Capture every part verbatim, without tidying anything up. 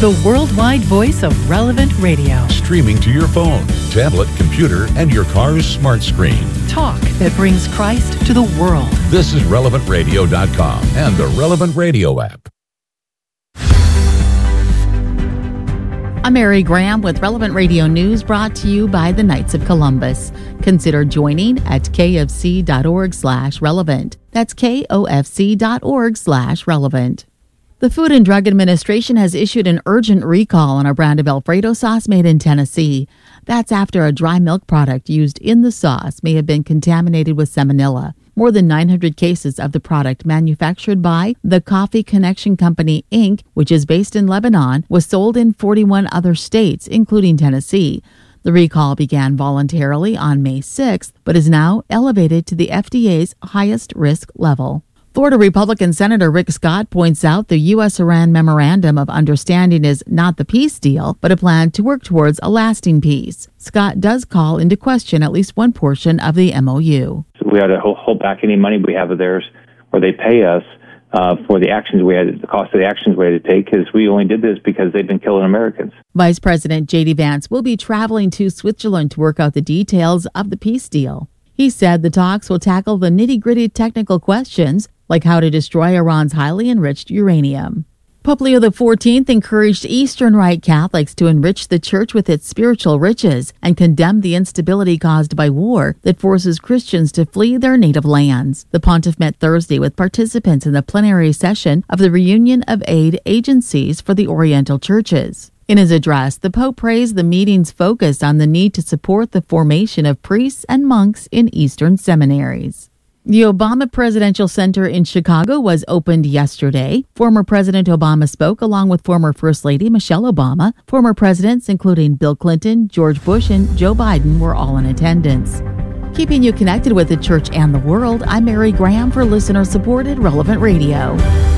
the worldwide voice of Relevant Radio. Streaming to your phone, tablet, computer, and your car's smart screen. Talk that brings Christ to the world. This is relevant radio dot com and the Relevant Radio app. I'm Mary Graham with Relevant Radio News, brought to you by the Knights of Columbus. Consider joining at kfc.org slash relevant. That's kofc.org slash relevant. The Food and Drug Administration has issued an urgent recall on a brand of Alfredo sauce made in Tennessee. That's after a dry milk product used in the sauce may have been contaminated with salmonella. More than nine hundred cases of the product, manufactured by the Coffee Connection Company, Incorporated, which is based in Lebanon, was sold in forty-one other states, including Tennessee. The recall began voluntarily on May sixth, but is now elevated to the F D A's highest risk level. Florida Republican Senator Rick Scott points out the U S Iran Memorandum of Understanding is not the peace deal, but a plan to work towards a lasting peace. Scott does call into question at least one portion of the M O U. So we ought to hold back any money we have of theirs, or they pay us uh, for the actions we had, the cost of the actions we had to take, because we only did this because they've been killing Americans. Vice President J D Vance will be traveling to Switzerland to work out the details of the peace deal. He said the talks will tackle the nitty-gritty technical questions, like how to destroy Iran's highly enriched uranium. Pope Leo the fourteenth encouraged Eastern Rite Catholics to enrich the church with its spiritual riches and condemned the instability caused by war that forces Christians to flee their native lands. The pontiff met Thursday with participants in the plenary session of the Reunion of Aid Agencies for the Oriental Churches. In his address, the Pope praised the meeting's focus on the need to support the formation of priests and monks in Eastern seminaries. The Obama Presidential Center in Chicago was opened yesterday. Former President Obama spoke along with former First Lady Michelle Obama. Former presidents, including Bill Clinton, George Bush, and Joe Biden, were all in attendance. Keeping you connected with the church and the world, I'm Mary Graham for listener-supported Relevant Radio.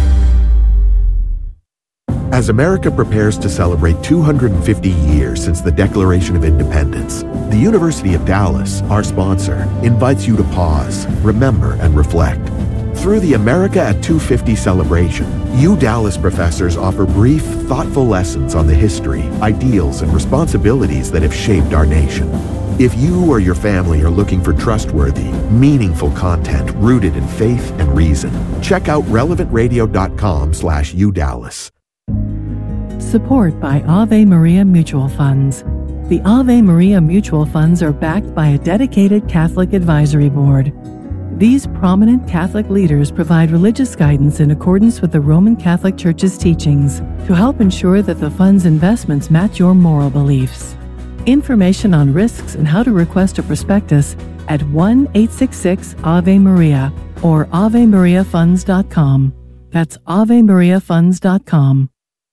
As America prepares to celebrate two hundred fifty years since the Declaration of Independence, the University of Dallas, our sponsor, invites you to pause, remember, and reflect. Through the America at two fifty celebration, U Dallas professors offer brief, thoughtful lessons on the history, ideals, and responsibilities that have shaped our nation. If you or your family are looking for trustworthy, meaningful content rooted in faith and reason, check out relevant radio dot com slash U Dallas. Support by Ave Maria Mutual Funds. The Ave Maria Mutual Funds are backed by a dedicated Catholic advisory board. These prominent Catholic leaders provide religious guidance in accordance with the Roman Catholic Church's teachings to help ensure that the fund's investments match your moral beliefs. Information on risks and how to request a prospectus at one eight six six Ave Maria or ave maria funds dot com. That's ave maria funds dot com.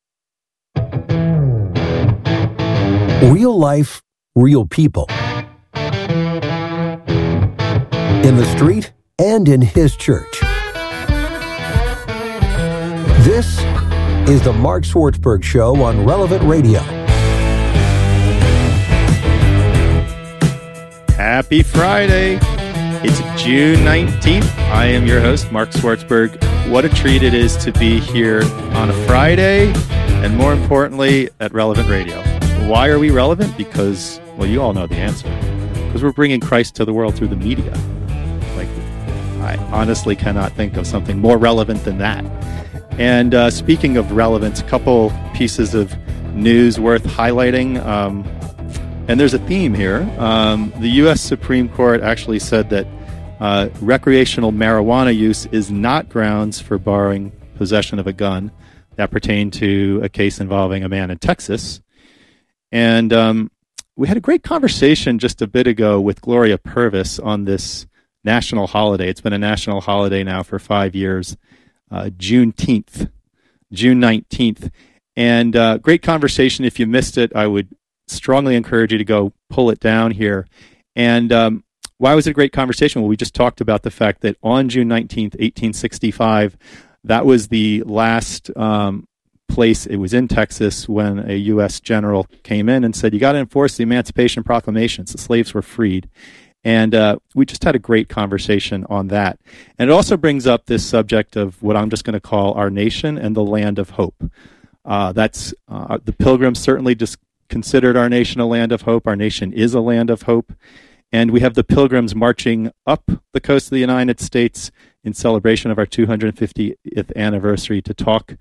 Real life, real people. In the street and in his church. This is the Mark Swartzberg Show on Relevant Radio. Happy Friday. It's June nineteenth. I am your host, Mark Swartzberg. What a treat it is to be here on a Friday, and more importantly, at Relevant Radio. Why are we relevant? Because, well, you all know the answer. Because we're bringing Christ to the world through the media. Like, I honestly cannot think of something more relevant than that. And uh, speaking of relevance, a couple pieces of news worth highlighting. Um, and there's a theme here. Um, the U S Supreme Court actually said that uh, recreational marijuana use is not grounds for barring possession of a gun. That pertained to a case involving a man in Texas. And um, we had a great conversation just a bit ago with Gloria Purvis on this national holiday. It's been a national holiday now for five years, uh, Juneteenth, June nineteenth. And uh, great conversation. If you missed it, I would strongly encourage you to go pull it down here. And um, why was it a great conversation? Well, we just talked about the fact that on June nineteenth, eighteen sixty-five, that was the last um, place, it was in Texas, when a U S general came in and said, you got to enforce the Emancipation Proclamations. The slaves were freed. And uh, we just had a great conversation on that. And it also brings up this subject of what I'm just going to call our nation and the land of hope. Uh, that's uh, the Pilgrims certainly just considered our nation a land of hope. Our nation is a land of hope. And we have the Pilgrims marching up the coast of the United States in celebration of our two hundred fiftieth anniversary to talk,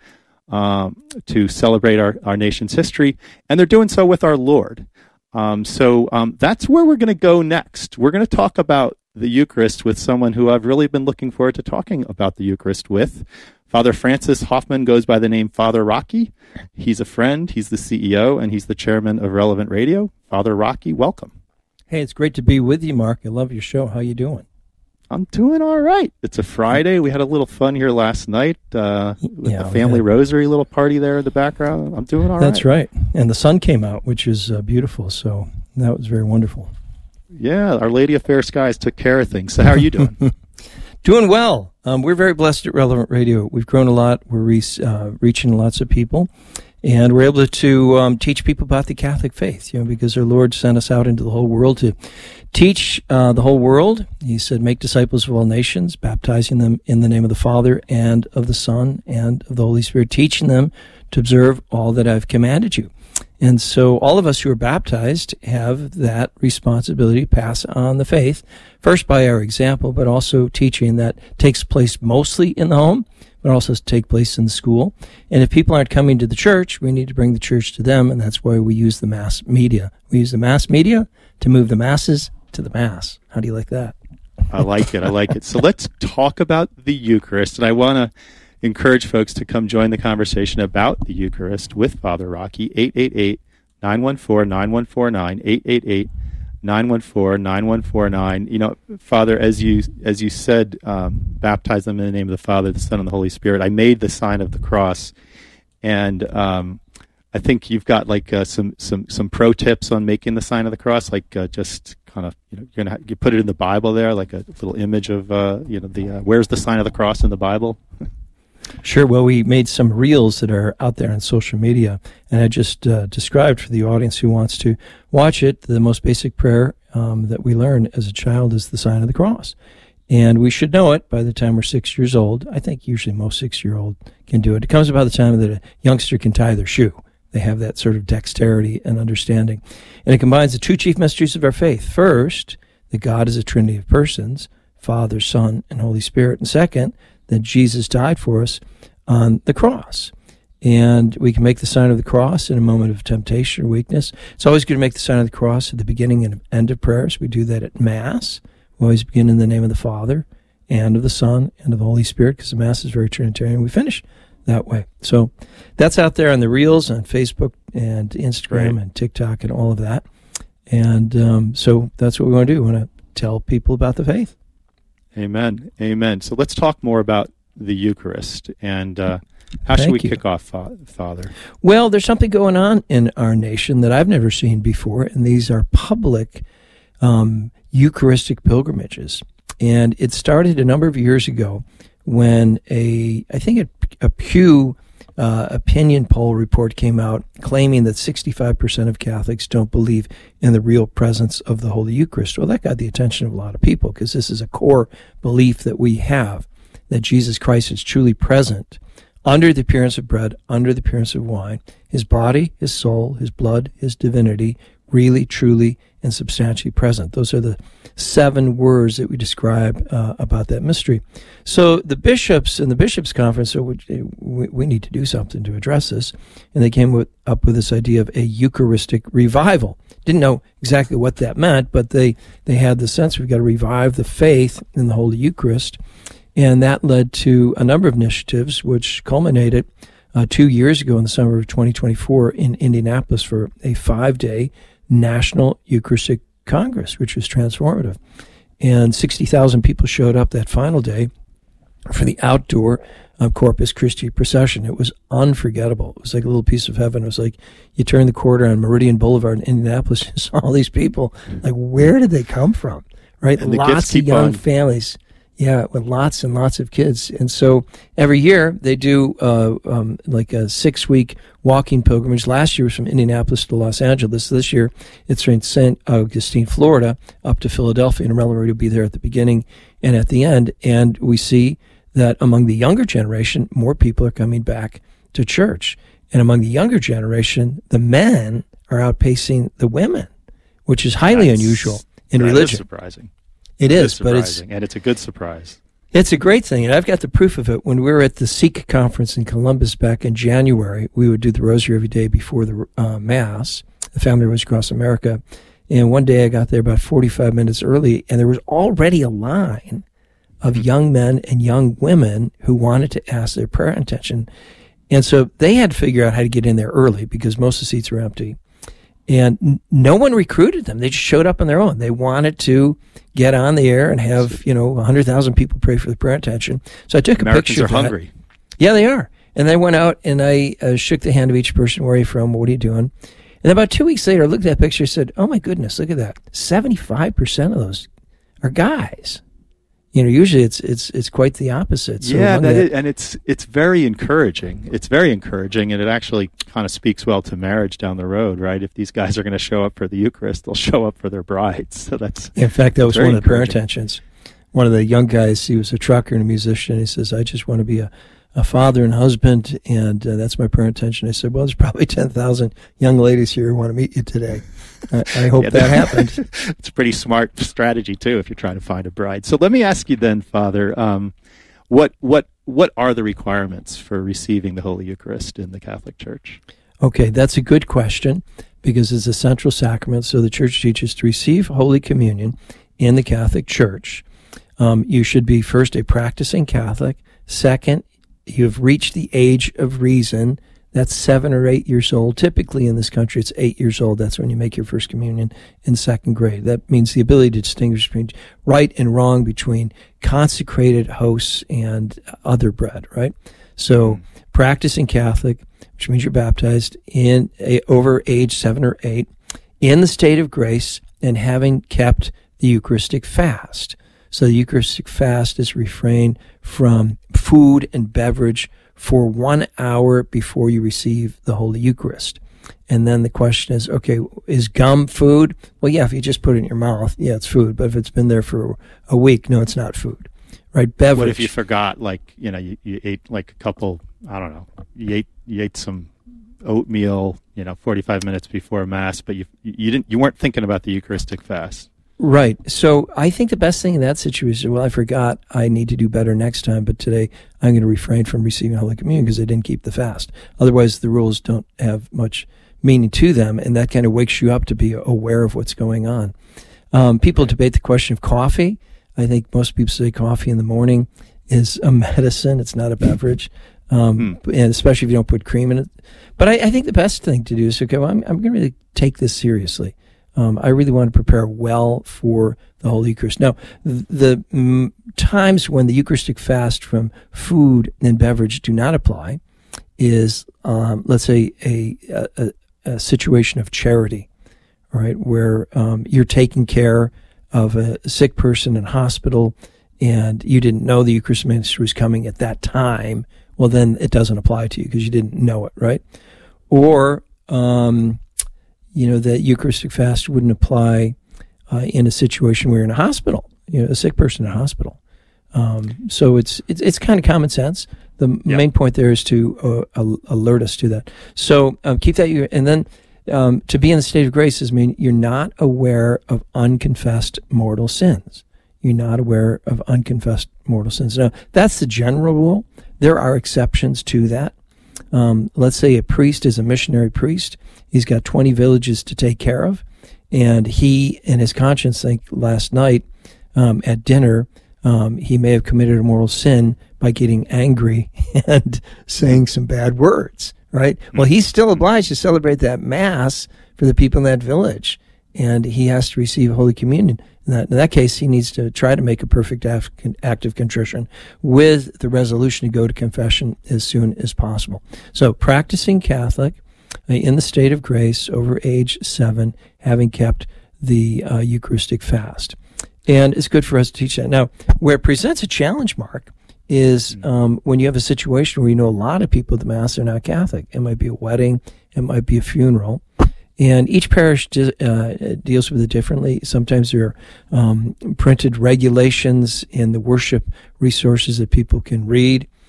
um, to celebrate our, our nation's history. And they're doing so with our Lord. Um, so um, that's where we're going to go next. We're going to talk about the Eucharist with someone who I've really been looking forward to talking about the Eucharist with. Father Francis Hoffman goes by the name Father Rocky. He's a friend, he's the C E O, and he's the chairman of Relevant Radio. Father Rocky, welcome. Hey, it's great to be with you, Mark. I love your show. How you doing? I'm doing all right. It's a Friday. We had a little fun here last night uh, with yeah, the family had... rosary little party there in the background. I'm doing all That's right. That's right. And the sun came out, which is uh, beautiful, so that was very wonderful. Yeah, Our Lady of Fair Skies took care of things. So how are you doing? Doing well. Um, we're very blessed at Relevant Radio. We've grown a lot. We're re- uh, reaching lots of people. And we're able to um, teach people about the Catholic faith, you know, because our Lord sent us out into the whole world to teach uh, the whole world. He said, make disciples of all nations, baptizing them in the name of the Father and of the Son and of the Holy Spirit, teaching them to observe all that I've commanded you. And so all of us who are baptized have that responsibility to pass on the faith, first by our example, but also teaching that takes place mostly in the home, but also take place in the school. And if people aren't coming to the church, we need to bring the church to them, and that's why we use the mass media. We use the mass media to move the masses to the mass. How do you like that? I like it. I like it. So let's talk about the Eucharist, and I want to encourage folks to come join the conversation about the Eucharist with Father Rocky. Eight eight eight, nine one four, nine one four nine, eight eight eight, nine one four, nine one four nine. You know, Father, as you as you said, um, baptize them in the name of the Father, the Son, and the Holy Spirit. I made the sign of the cross, and um, I think you've got like uh, some some some pro tips on making the sign of the cross, like uh, just kind of, you know, you're gonna ha- you put it in the Bible there, like a little image of uh, you know the uh, where's the sign of the cross in the Bible. Sure. Well, we made some reels that are out there on social media, and I just uh, described for the audience who wants to watch it, the most basic prayer um, that we learn as a child is the sign of the cross. And we should know it by the time we're six years old. I think usually most six-year-old can do it. It comes about the time that a youngster can tie their shoe. They have that sort of dexterity and understanding. And it combines the two chief mysteries of our faith. First, that God is a trinity of persons, Father, Son, and Holy Spirit. And second, that Jesus died for us on the cross. And we can make the sign of the cross in a moment of temptation or weakness. It's always good to make the sign of the cross at the beginning and end of prayers. We do that at Mass. We always begin in the name of the Father and of the Son and of the Holy Spirit, because the Mass is very Trinitarian. We finish that way. So that's out there on the reels on Facebook and Instagram right. and TikTok and all of that. And um, so that's what we want to do. We want to tell people about the faith. Amen. Amen. So let's talk more about the Eucharist, and uh, how should Thank we you. kick off, Father? Well, there's something going on in our nation that I've never seen before, and these are public um, Eucharistic pilgrimages. And it started a number of years ago when a, I think a, a Pew uh, opinion poll report came out claiming that sixty-five percent of Catholics don't believe in the real presence of the Holy Eucharist. Well, that got the attention of a lot of people, because this is a core belief that we have, that Jesus Christ is truly present under the appearance of bread, under the appearance of wine, his body, his soul, his blood, his divinity, really, truly, and substantially present. Those are the seven words that we describe uh, about that mystery. So the bishops in the bishops' conference, so we, we need to do something to address this, and they came with, up with this idea of a Eucharistic revival. Didn't know exactly what that meant, but they, they had the sense we've got to revive the faith in the Holy Eucharist, and that led to a number of initiatives, which culminated uh, two years ago in the summer of twenty twenty-four in Indianapolis for a five-day National Eucharistic Congress, which was transformative. And sixty thousand people showed up that final day for the outdoor uh, Corpus Christi procession. It was unforgettable. It was like a little piece of heaven. It was like you turn the corner on Meridian Boulevard in Indianapolis, and saw all these people. Like, where did they come from? Right? And lots of young on. families. Yeah, with lots and lots of kids. And so every year they do uh, um, like a six-week walking pilgrimage. Last year was from Indianapolis to Los Angeles. This year it's from Saint Augustine, Florida, up to Philadelphia. And Relevant will be there at the beginning and at the end. And we see that among the younger generation, more people are coming back to church. And among the younger generation, the men are outpacing the women, which is highly That's, unusual in that religion. Is surprising. It It is, is but it's surprising, and it's a good surprise. it's a great thing, and I've got the proof of it. When we were at the Sikh conference in Columbus back in January, we would do the rosary every day before the uh, Mass. The family was across America. And one day I got there about forty-five minutes early, and there was already a line of young men and young women who wanted to ask their prayer intention. And so they had to figure out how to get in there early because most of the seats were empty. And n- no one recruited them. They just showed up on their own. They wanted to get on the air and have, you know, one hundred thousand people pray for the prayer intention. So I took a Americans picture are of that. hungry. Yeah, they are. And I went out and I uh, shook the hand of each person. Where are you from? What are you doing? And about two weeks later, I looked at that picture and said, oh, my goodness, look at that. seventy-five percent of those are guys. You know, usually it's it's it's quite the opposite. So yeah, among that that- is, and it's it's very encouraging. It's very encouraging, and it actually kind of speaks well to marriage down the road, right? If these guys are going to show up for the Eucharist, they'll show up for their brides. So that's In fact, that was very one of the prayer encouraging. intentions. One of the young guys, he was a trucker and a musician. He says, I just want to be a, a father and husband, and uh, that's my prayer intention. I said, well, there's probably ten thousand young ladies here who want to meet you today. I, I hope Yeah, that happened. It's a pretty smart strategy too if you're trying to find a bride. So let me ask you then, Father, um, what what what are the requirements for receiving the Holy Eucharist in the Catholic Church? Okay, that's a good question because it's a central sacrament. So the Church teaches to receive Holy Communion in the Catholic Church. Um, you should be first a practicing Catholic. Second, you've reached the age of reason. That's seven or eight years old. Typically in this country, it's eight years old. That's when you make your first communion in second grade. That means the ability to distinguish between right and wrong, between consecrated hosts and other bread, right? So mm. practicing Catholic, which means you're baptized in a, over age seven or eight, in the state of grace, and having kept the Eucharistic fast. So the Eucharistic fast is refrain from food and beverage for one hour before you receive the Holy Eucharist. And then the question is, okay, is gum food? Well, yeah, if you just put it in your mouth, yeah, it's food. But if it's been there for a week, no, it's not food, right? Beverage. What if you forgot, like, you know, you, you ate like a couple, I don't know, you ate you ate some oatmeal, you know, forty-five minutes before Mass, but you you didn't you weren't thinking about the Eucharistic fast. Right. So I think the best thing in that situation is, well, I forgot I need to do better next time, but today I'm going to refrain from receiving Holy Communion because I didn't keep the fast. Otherwise, the rules don't have much meaning to them, and that kind of wakes you up to be aware of what's going on. Um, people debate the question of coffee. I think most people say coffee in the morning is a medicine. It's not a beverage, um, hmm. and especially if you don't put cream in it. But I, I think the best thing to do is, okay, well, I'm, I'm going to really take this seriously. Um, I really want to prepare well for the Holy Eucharist. Now, the, the mm, times when the Eucharistic fast from food and beverage do not apply is, um, let's say, a, a, a situation of charity, right, where um, you're taking care of a sick person in hospital and you didn't know the Eucharistic ministry was coming at that time. Well, then it doesn't apply to you because you didn't know it, right? Or um you know, that Eucharistic fast wouldn't apply uh, in a situation where you're in a hospital, you know, a sick person in a hospital. Um, so it's, it's it's kind of common sense. The yeah. main point there is to uh, alert us to that. So um, keep that, and then um, to be in the state of grace is mean you're not aware of unconfessed mortal sins. You're not aware of unconfessed mortal sins. Now, that's the general rule. There are exceptions to that. Um, let's say a priest is a missionary priest. He's got twenty villages to take care of. And he, in his conscience, think last night um, at dinner, um, he may have committed a mortal sin by getting angry and saying some bad words, right? Mm-hmm. Well, he's still obliged to celebrate that Mass for the people in that village. And he has to receive Holy Communion. In that, in that case, he needs to try to make a perfect act of contrition with the resolution to go to confession as soon as possible. So practicing Catholic uh, in the state of grace over age seven, having kept the uh, Eucharistic fast. And it's good for us to teach that. Now, where it presents a challenge, Mark, is um, when you have a situation where you know a lot of people at the Mass are not Catholic. It might be a wedding. It might be a funeral. And each parish de- uh, deals with it differently. Sometimes there are um, printed regulations in the worship resources that people can read.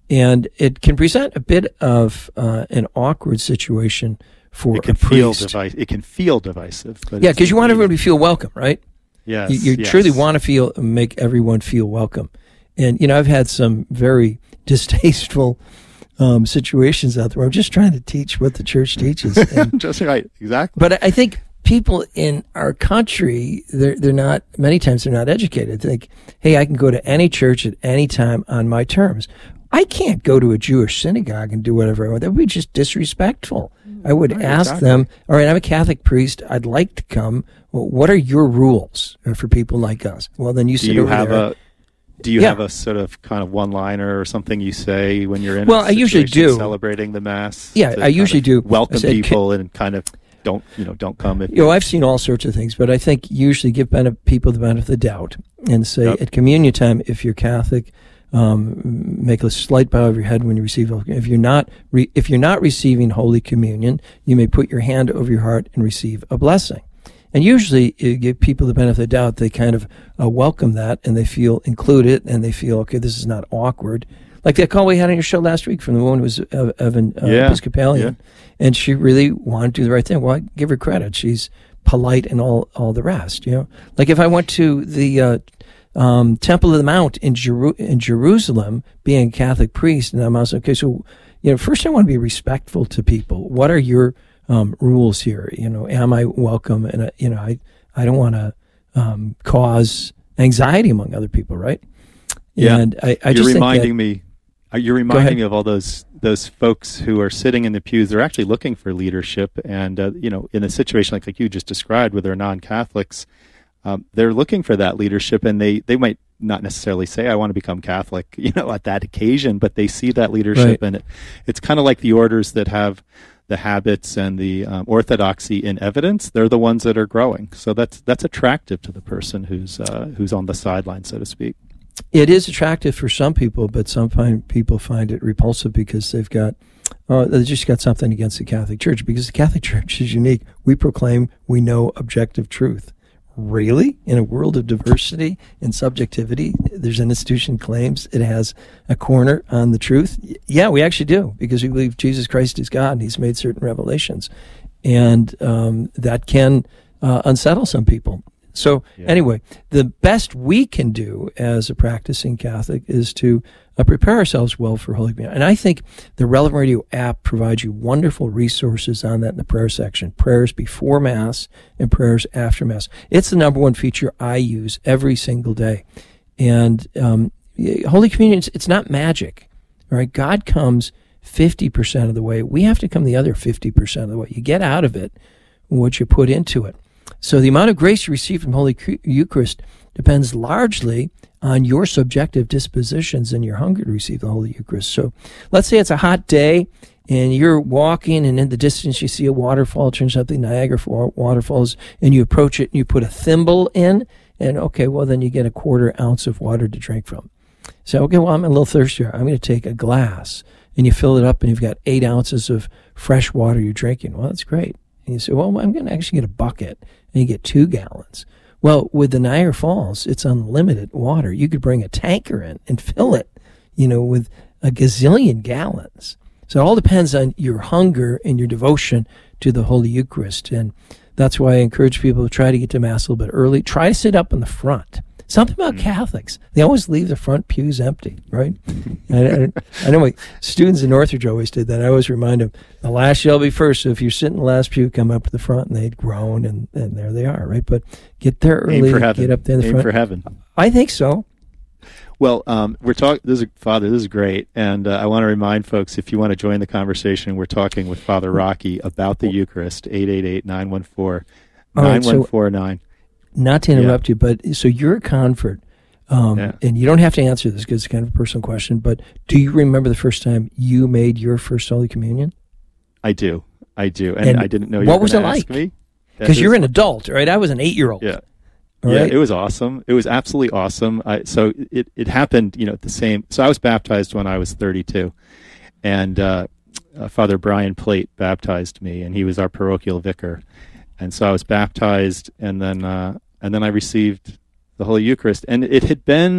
And it can present a bit of uh, an awkward situation for it can a priest. Feel device, it can feel divisive. But yeah, because you want everybody to feel welcome, right? Yes, You, you yes. truly want to feel, make everyone feel welcome. And, you know, I've had some very distasteful um, situations out there where I'm just trying to teach what the church teaches. And, Just right, exactly. but I think people in our country, they're, they're not, many times they're not educated. They think, hey, I can go to any church at any time on my terms. I can't go to a Jewish synagogue and do whatever I want. That would be just disrespectful. I would Right, ask exactly. them, all right, I'm a Catholic priest. I'd like to come. Well, what are your rules for people like us? Well, then you do sit you over have there. a do you Yeah. have a sort of kind of one-liner or something you say when you're in Well, a I usually situation do. celebrating the Mass? Yeah, to I kind usually of do. Welcome I said, people and kind of don't you know don't come if You know, I've seen all sorts of things, but I think usually give bene- people the benefit of the doubt and say Yep. at communion time, if you're Catholic, um, make a slight bow of your head when you receive. If you're not, re- if you're not receiving Holy Communion, you may put your hand over your heart and receive a blessing. And usually, you give people the benefit of the doubt. They kind of uh, welcome that, and they feel included, and they feel, okay, this is not awkward. Like that call we had on your show last week from the woman who was uh, of an uh, Yeah, Episcopalian, and she really wanted to do the right thing. Well, I give her credit. She's polite and all all the rest. You know, like if I went to the uh, um, Temple of the Mount in Jeru- in Jerusalem, being a Catholic priest, and I'm also okay. So, you know, first I want to be respectful to people. What are your um, rules here? You know, am I welcome? And uh, you know, I I don't want to um, cause anxiety among other people, right? Yeah. And I, I you're just reminding think that, me. uh, You're reminding me of all those those folks who are sitting in the pews. They're actually looking for leadership, and uh, you know, in a situation like, like you just described, where they're non-Catholics, um, they're looking for that leadership, and they they might not necessarily say, "I want to become Catholic," you know, at that occasion, but they see that leadership, Right. and it, it's kind of like the orders that have the habits and the um, orthodoxy in evidence. They're the ones that are growing, so that's that's attractive to the person who's uh, who's on the sideline, so to speak. it is attractive for some people, but some find, people find it repulsive because they've got, uh, they just got something against the Catholic Church, because the Catholic Church is unique. We proclaim we know objective truth. Really? In a world of diversity and subjectivity, there's an institution claims it has a corner on the truth? Y- Yeah, we actually do, because we believe Jesus Christ is God and he's made certain revelations. And um, that can uh, unsettle some people. So Yeah. anyway, the best we can do as a practicing Catholic is to uh, prepare ourselves well for Holy Communion. And I think the Relevant Radio app provides you wonderful resources on that in the prayer section. Prayers before Mass and prayers after Mass. It's the number one feature I use every single day. And um, Holy Communion, it's, it's not magic. All right, God comes fifty percent of the way. We have to come the other fifty percent of the way. You get out of it what you put into it. So the amount of grace you receive from Holy Eucharist depends largely on your subjective dispositions and your hunger to receive the Holy Eucharist. So let's say it's a hot day and you're walking and in the distance you see a waterfall, turns out the Niagara waterfalls, and you approach it and you put a thimble in, and okay, well then you get a quarter ounce of water to drink from. So, okay, well I'm a little thirstier. I'm going to take a glass, and you fill it up and you've got eight ounces of fresh water you're drinking. Well, that's great. And you say, well, I'm going to actually get a bucket, and you get two gallons. Well, with the Niagara Falls, it's unlimited water. You could bring a tanker in and fill it, you know, with a gazillion gallons. So it all depends on your hunger and your devotion to the Holy Eucharist. And that's why I encourage people to try to get to Mass a little bit early. Try to sit up in the front. Something about Catholics, they always leave the front pews empty, right? I, I, I know my students in Northridge always did that. I always remind them, the last shall be first. So if you're sitting in the last pew, come up to the front, and they'd groan, and, and there they are, right? But get there Aim early, for heaven. get up there in the Aim front. for heaven. I think so. Well, um, we're talking. This is Father. This is great, and uh, I want to remind folks, if you want to join the conversation, we're talking with Father Rocky about the Eucharist. eight eight eight, nine one four, nine one four nine. Not to interrupt yeah. you, but so you're a convert. Um, yeah. And you don't have to answer this because it's kind of a personal question, but do you remember the first time you made your first Holy Communion? I do. I do. And, and I didn't know you what were was going it to like? ask me. Because you're an adult, right? I was an eight-year-old. Yeah. All yeah, right? It was awesome. It was absolutely awesome. I, so it, it happened, you know, at the same. So I was baptized when I was thirty-two. And uh, uh, Father Brian Plate baptized me, and he was our parochial vicar. And so I was baptized, and then uh, and then I received the Holy Eucharist. And it had been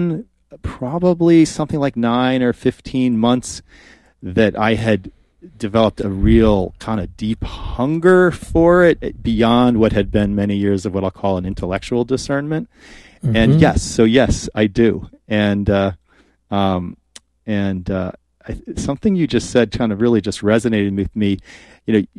probably something like nine or fifteen months that I had developed a real kind of deep hunger for it beyond what had been many years of what I'll call an intellectual discernment. Mm-hmm. And yes, so yes, I do. And, uh, um, and, uh, I, something you just said kind of really just resonated with me. You know,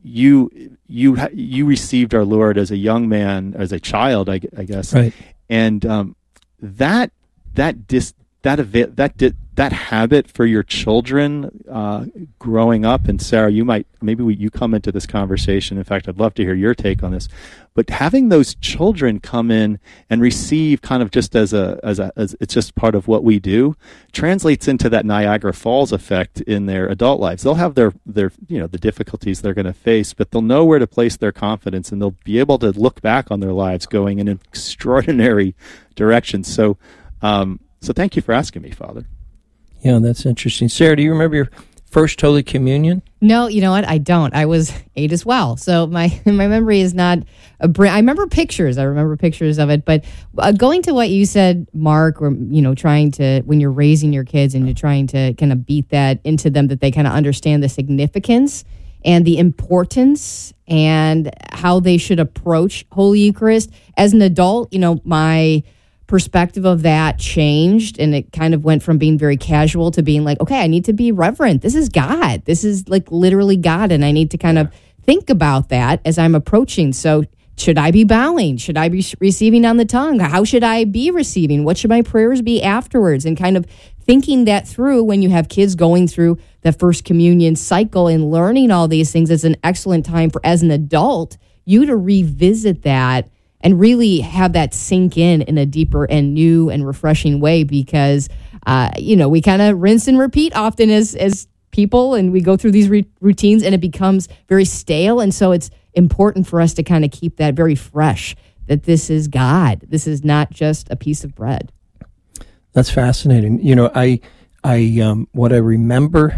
you, you, you received our Lord as a young man, as a child, I, I guess. Right. And, um, that, that dis, that, ava- that did, that habit for your children uh, growing up, and Sarah, you might maybe we, you come into this conversation. In fact, I'd love to hear your take on this. But having those children come in and receive, kind of just as a as a as it's just part of what we do, translates into that Niagara Falls effect in their adult lives. They'll have their their you know the difficulties they're going to face, but they'll know where to place their confidence, and they'll be able to look back on their lives going in an extraordinary direction. So, um, so thank you for asking me, Father. Yeah, that's interesting. Sarah, do you remember your first Holy Communion? No, you know what? I don't. I was eight as well. So my my memory is not a br- I remember pictures. I remember pictures of it. But uh, going to what you said, Mark, or, you know, trying to, when you're raising your kids and you're trying to kind of beat that into them, that they kind of understand the significance and the importance and how they should approach Holy Eucharist. As an adult, you know, my perspective of that changed, and it kind of went from being very casual to being like, okay, I need to be reverent. This is God. This is like literally God, and I need to kind of think about that as I'm approaching. So should I be bowing? Should I be receiving on the tongue? How should I be receiving? What should my prayers be afterwards? And kind of thinking that through when you have kids going through the first communion cycle and learning all these things, is an excellent time for, as an adult, you to revisit that and really have that sink in in a deeper and new and refreshing way, because, uh, you know, we kind of rinse and repeat often as as people, and we go through these re- routines, and it becomes very stale. And so it's important for us to kind of keep that very fresh, that this is God. This is not just a piece of bread. That's fascinating. You know, I, I, um, what I remember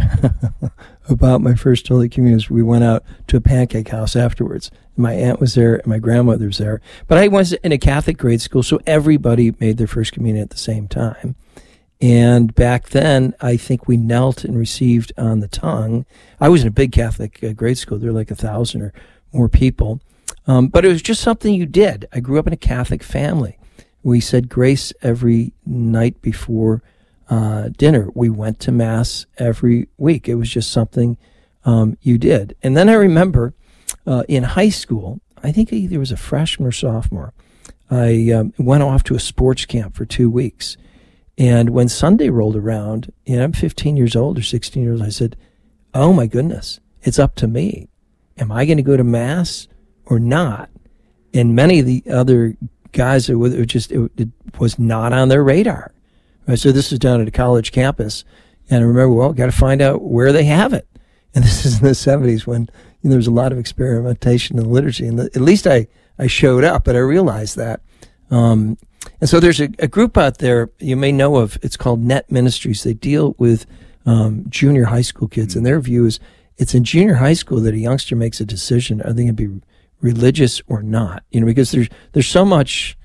about my first Holy Communion is we went out to a pancake house afterwards. My aunt was there, and my grandmother was there. But I was in a Catholic grade school, so everybody made their first communion at the same time. And back then, I think we knelt and received on the tongue. I was in a big Catholic uh, grade school. There were like a thousand or more people. Um, but it was just something you did. I grew up in a Catholic family. We said grace every night before uh, dinner. We went to Mass every week. It was just something um, you did. And then I remember uh, in high school, I think I either was a freshman or sophomore, I um, went off to a sports camp for two weeks. And when Sunday rolled around, you know, I'm fifteen years old or sixteen years old, I said, oh my goodness, it's up to me. Am I going to go to Mass or not? And many of the other guys, it was just, it, it was not on their radar. Right? So this is down at a college campus. And I remember, well, got to find out where they have it. And this is in the seventies when, you know, there was a lot of experimentation in the liturgy. And the, at least I, I showed up, but I realized that. Um, and so there's a, a group out there you may know of. It's called Net Ministries. They deal with um, junior high school kids. And their view is it's in junior high school that a youngster makes a decision. Are they going to be religious or not? You know, because there's there's so much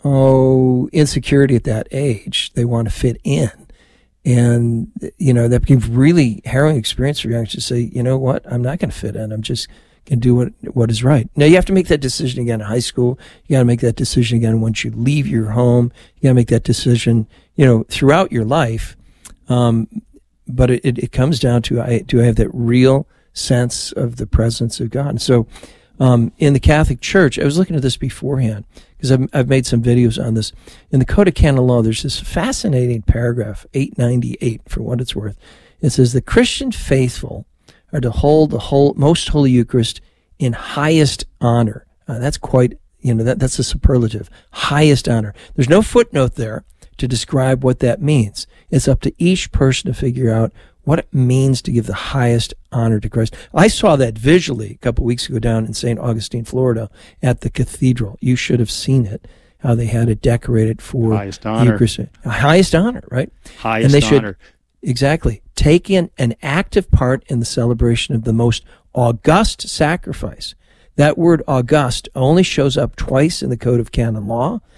oh insecurity at that age. They want to fit in. And, you know, that becomes really harrowing experience for youngsters to say, you know what, I'm not going to fit in. I'm just going to do what what is right. Now, you have to make that decision again in high school. You got to make that decision again once you leave your home. You got to make that decision, you know, throughout your life. Um, but it, it, it comes down to, I, do I have that real sense of the presence of God? And so um, in the Catholic Church, I was looking at this beforehand, because I've, I've made some videos on this. In the Code of Canon Law, there's this fascinating paragraph, eight ninety-eight, for what it's worth. It says, the Christian faithful are to hold the whole, most Holy Eucharist in highest honor. Uh, that's quite, you know, that that's a superlative. Highest honor. There's no footnote there to describe what that means. It's up to each person to figure out what it means to give the highest honor to Christ. I saw that visually a couple of weeks ago down in Saint Augustine, Florida, at the cathedral. You should have seen it, how they had it decorated for highest honor. Eucharist. Highest honor, right? Highest and they honor. Should, exactly. Take in an active part in the celebration of the most august sacrifice. That word august only shows up twice in the Code of Canon Law,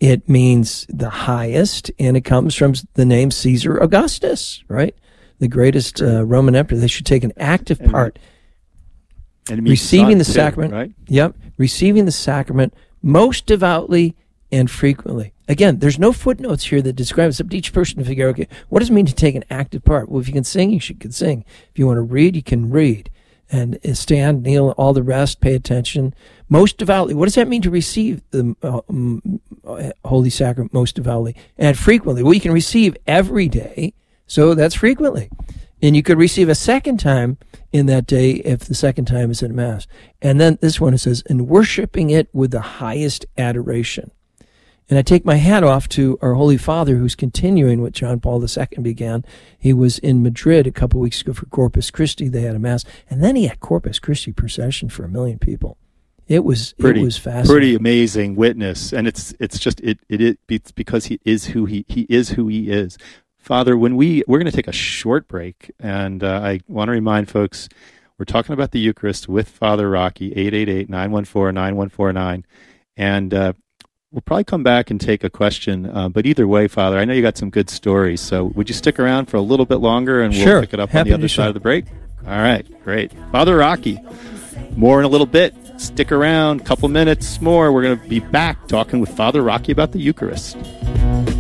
It means the highest, and it comes from the name Caesar Augustus, right? The greatest uh, Roman emperor. They should take an active And- part. And it means Receiving the son, too, sacrament, right? Yep, receiving the sacrament most devoutly and frequently. Again, there's no footnotes here that describe it. It's up to each person to figure out, okay, what does it mean to take an active part? Well, if you can sing, you should can sing. If you want to read, you can read. And uh, stand, kneel, all the rest, pay attention. Most devoutly. What does that mean to receive the uh, um, Holy Sacrament most devoutly? And frequently. Well, you can receive every day, so that's frequently. And you could receive a second time in that day if the second time is at Mass. And then this one, it says, and worshiping it with the highest adoration. And I take my hat off to our Holy Father, who's continuing what John Paul the Second began. He was in Madrid a couple weeks ago for Corpus Christi. They had a Mass. And then he had Corpus Christi procession for a million people. It was Pretty, it was fascinating. pretty amazing witness. And it's it's just, it, it, it it's because he is who he, he is who he is. Father, when we, we're going to take a short break, and uh, I want to remind folks, we're talking about the Eucharist with Father Rocky, eight eight eight, nine one four, nine one four nine, and uh, we'll probably come back and take a question, uh, but either way, Father, I know you got some good stories, so would you stick around for a little bit longer, and we'll Sure. pick it up Happy on the to other do side so. of the break? All right, great. Father Rocky, more in a little bit. Stick around, couple minutes more. We're going to be back talking with Father Rocky about the Eucharist.